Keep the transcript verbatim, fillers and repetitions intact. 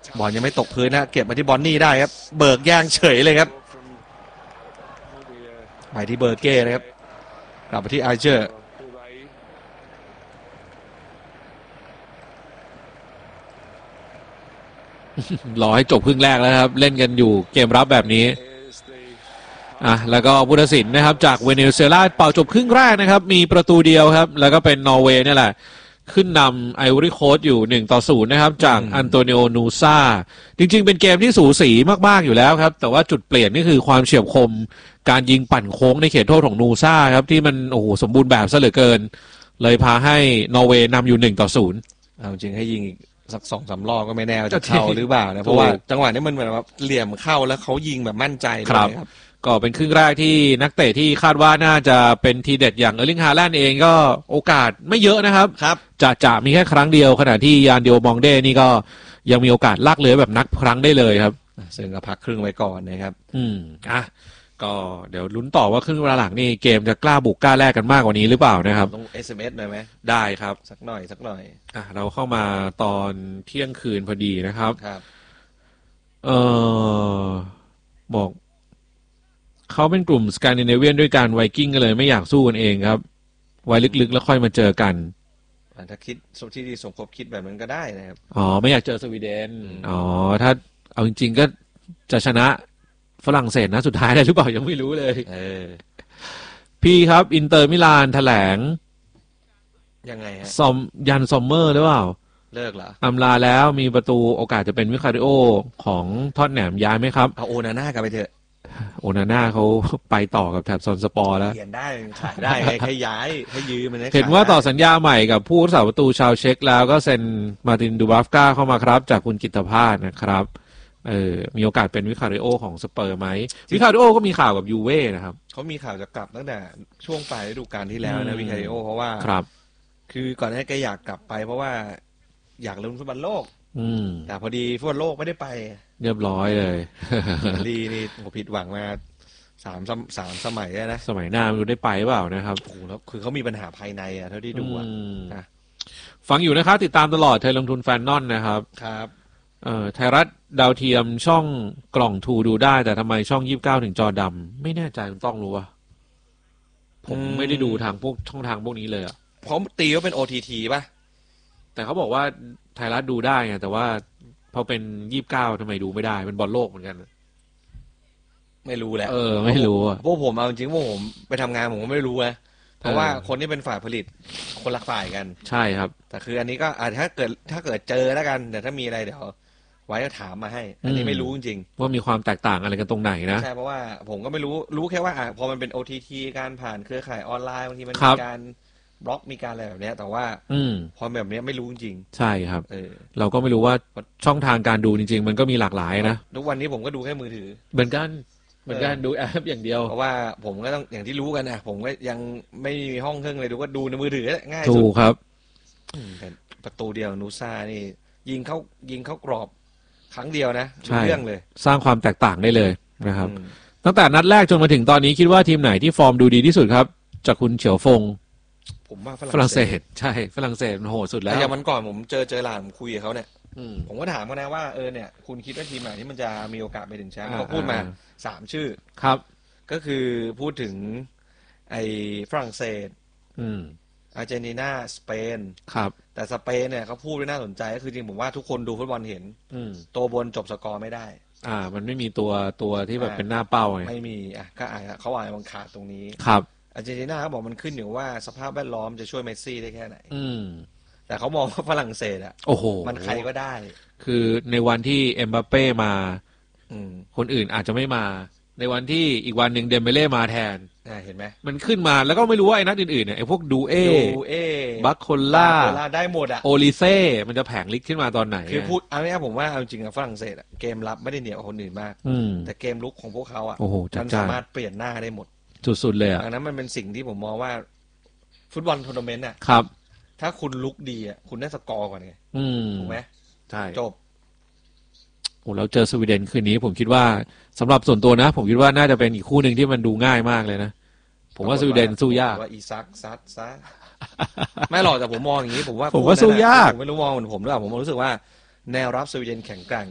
บอลยังไม่ตกพื้นนะเก็บมาที่บอนนี่ได้ครับเบิกย่างเฉยเลยครับไปที่เบอร์เก้นะครับกลับไปที่อาร์เชอร์รอให้จบครึ่งแรกแล้วครับเล่นกันอยู่เกมรับแบบนี้อ่ะแล้วก็ผู้ตัดสินนะครับจากเวเนซุเอลาเป่าจบครึ่งแรกนะครับมีประตูเดียวครับแล้วก็เป็นนอร์เวย์นี่แหละขึ้นนำไอวอรี่โคสต์อยู่หนึ่งต่อศูนย์นะครับจากอันโตนิโอนูซาจริงๆเป็นเกมที่สูสีมากๆอยู่แล้วครับแต่ว่าจุดเปลี่ยนนี่คือความเฉียบคมการยิงปั่นโค้งในเขตโทษของนูซาครับที่มันโอ้โหสมบูรณ์แบบซะเหลือเกินเลยพาให้นอร์เวย์นำอยู่หนึ่งต่อศูนย์เอาจริงให้ยิงสักสองสามรอบก็ไม่แน่จะเข้าหรือเปล่านะเพราะว่าจังหวะนี้มันเหมือนว่าเหลี่ยมเข้าแล้วเขายิงแบบมั่นใจเลยครับก็เป็นครึ่งแรกที่นักเตะที่คาดว่าน่าจะเป็นทีเด็ดอย่างเออร์ลิงฮาแลนด์เองก็โอกาสไม่เยอะนะครับครับจะจะมีแค่ครั้งเดียวขณะที่ยานเดียวมองเด้นี่ก็ยังมีโอกาสลากเลื้อยแบบนับครั้งได้เลยครับซึ่งก็พักครึ่งไว้ก่อนนะครับอืมอ่ะก็เดี๋ยวลุ้นต่อว่าครึ่งเวลาหลังนี่เกมจะกล้าบุกกล้าแลกกันมากกว่านี้หรือเปล่านะครับต้อง เอส เอ็ม เอส หน่อยไหมได้ครับสักหน่อยสักหน่อยอ่ะเราเข้ามาตอนเที่ยงคืนพอดีนะครับครับเอ่อบอกเขาเป็นกลุ่มสแกนดิเนเวียนด้วยกันไวกิ้งก็เลยไม่อยากสู้กันเองครับไว้ลึกๆแล้วค่อยมาเจอกันถ้าคิดสมที่ดีสมคบคิดแบบนั้นก็ได้นะครับอ๋อไม่อยากเจอสวีเดนอ๋อถ้าเอาจริงๆก็จะชนะฝรั่งเศสนะสุดท้ายได้หรือเปล่ายังไม่รู้เลยเออพี่ครับอินเตอร์มิลานแถลงยังไงฮะซอมยันซอมเมอร์หรือเปล่าเลิกเหรออำลาแล้วมีประตูโอกาสจะเป็นวิคาริโอของทอตแหนมย้ายไหมครับเอาโอนาน่ากลับไปเถอะโอนาน่าเขาไปต่อกับแถบซอนสปอร์แล้วเปลี่ยนได้ขายได้ไงแค่ย้ายให้ยืมมันเห็นว่าต่อสัญญาใหม่กับผู้รักษาประตูชาวเช็กแล้วก็เซ็นมาร์ตินดูบาฟกาเข้ามาครับจากคุณกิตตภาสนะครับเออมีโอกาสเป็นวิคาริโอของสเปอร์ไหมวิคาริโอก็มีข่าวกับยูเว่นะครับเขามีข่าวจะกลับตั้งแต่ช่วงปลายฤดูกาลที่แล้วนะวิคาริโอเพราะว่าครับคือก่อนหน้านี้แกอยากกลับไปเพราะว่าอยากลุ้นฟุตบอลโลกอืมแต่พอดีฟุตบอลโลกไม่ได้ไปเรียบร้อยเลยลีนี่ผมผิดหวังมาสามสามสมัยนะสมัยหน้าไม่รู้ได้ไปเปล่านะครับโอ้โหแล้วคือเขามีปัญหาภายในอ่ะเท่าที่ดูอ่ะฟังอยู่นะครับติดตามตลอดไทยลงทุนแฟนนอนนะครับครับเอ่อไทยรัฐดาวเทียมช่องกล่องทูดูได้แต่ทำไมช่องยี่สิบเก้าถึงจอดำไม่แน่ใจคุณต้องรู้ว่าผมไม่ได้ดูทางพวกช่องทางพวกนี้เลยอ่ะเพราะตีว่าเป็น โอ ที ที ป่ะแต่เขาบอกว่าไทยรัฐดูได้ไงแต่ว่าพอเป็นยี่สิบเก้าทำไมดูไม่ได้เป็นบอลโลกเหมือนกันไม่รู้แหละเออไม่รู้อ่ะพวกผมเอาจริงพวกผมไปทำงานผมก็ไม่รู้นะเพราะว่าคนที่เป็นฝ่ายผลิตคนละฝ่ายกันใช่ครับแต่คืออันนี้ก็อาจถ้าเกิดถ้าเกิดเจอแล้วกันแต่ถ้ามีอะไรเดี๋ยวไว้ก็ถามมาให้อันนี้ไม่รู้จริงว่ามีความแตกต่างอะไรกันตรงไหนนะใช่เพราะว่าผมก็ไม่รู้รู้แค่ว่าอ่ะพอมันเป็น โอ ที ที การผ่านเครือข่ายออนไลน์บางทีมันมีการบล็อกมีการอะไรแบบนี้แต่ว่าพอแบบนี้ไม่รู้จริงใช่ครับเออเราก็ไม่รู้ว่าช่องทางการดูจริงๆมันก็มีหลากหลายนะทุกวันนี้ผมก็ดูแค่มือถือเหมือนกันเหมือนกันดูแอปอย่างเดียวเพราะว่าผมก็ต้องอย่างที่รู้กันนะผมก็ยังไม่มีห้องเครื่องเลยดูก็ดูในมือถือง่ายสุดถูกครับประตูเดียวนูซ่านี่ยิงเข้ายิงเข้ากรอบครั้งเดียวนะเรื่องเลยสร้างความแตกต่างได้เลยนะครับตั้งแต่นัดแรกจนมาถึงตอนนี้คิดว่าทีมไหนที่ฟอร์มดูดีที่สุดครับจากคุณเฉียวฟงผมว่าฝรั่งเศสใช่ฝรั่งเศสมันโหดสุดแล้วอย่างมันก่อนผมเจอเจอหลานผมคุยกับเขาเนี่ยผมก็ถามเขานะว่าเออเนี่ยคุณคิดว่าทีมไหนที่มันจะมีโอกาสไปถึงแชมป์เขาพูดมาสามชื่อครับก็คือพูดถึงไอ้ฝรั่งเศสอาร์เจนตินาสเปนครับแต่สเปนเนี่ยเขาพูดไว้น่าสนใจก็คือจริงผมว่าทุกคนดูฟุตบอลเห็นตัวบนจบสกอร์ไม่ได้อ่ามันไม่มีตัวตัวที่แบบเป็นหน้าเป้าไงไม่มีอ่ะก็อาจเขาอาจจะขาดตรงนี้ครับอาร์เจนตินาเขาบอกมันขึ้นอยู่ว่าสภาพแวดล้อมจะช่วยเมสซี่ได้แค่ไหนอืมแต่เขามองว่าฝรั่งเศสอ่ะโอ้โหมันใครก็ได้คือในวันที่เอ็มบัปเป้มาคนอื่นอาจจะไม่มาในวันที่อีกวันหนึ่งเดมเบเล่มาแทนเห็นไหมมันขึ้นมาแล้วก็ไม่รู้ว่าไอ้นัดอื่นๆเนี่ยไอ้พวกดูเอดูเอบัคโคล่าได้หมดอะโอลิเซ่มันจะแผงลิกขึ้นมาตอนไหนคือพูดอันนี้ผมว่าเอาจริงๆฝรั่งเศสเกมรับไม่ได้เหนียวกว่าคนอื่นมากแต่เกมลุกของพวกเขาอะมันสามารถเปลี่ยนหน้าได้หมดสุดๆเลยอะดังนั้นมันเป็นสิ่งที่ผมมองว่าฟุตบอลทัวร์นาเมนต์อะครับถ้าคุณลุกดีอะคุณได้สกอร์ก่อนไงถูกไหมใช่จบโอ้แล้วเจอสวีเดนคืนนี้ผมคิดว่าสำหรับส่วนตัวนะผมคิดว่าน่าจะเป็นอีกคู่หนึ่งที่มันดูง่ายมากเลยนะผมว่าสวีเดนสู้ยากว่าอีซักซัดซะไม่หรอกแต่ผมมองอย่างนี้ผมว่าผมว่าสู้ยากผมไม่รู้มองเหมือนผมหรือเปล่าผมรู้สึกว่าแนวรับสวีเดนแข็งแกร่ง